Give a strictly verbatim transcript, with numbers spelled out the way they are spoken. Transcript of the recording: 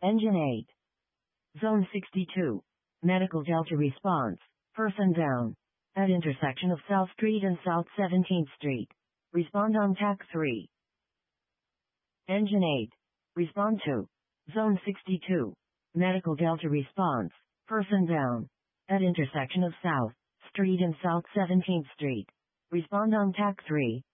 Engine eight. Zone sixty-two. Medical Delta response. Person down. At intersection of South Street and South seventeenth Street. Respond on T A C three. Engine eight. Respond to. Zone sixty-two. Medical Delta response. Person down. At intersection of South Street and South seventeenth Street. Respond on T A C three.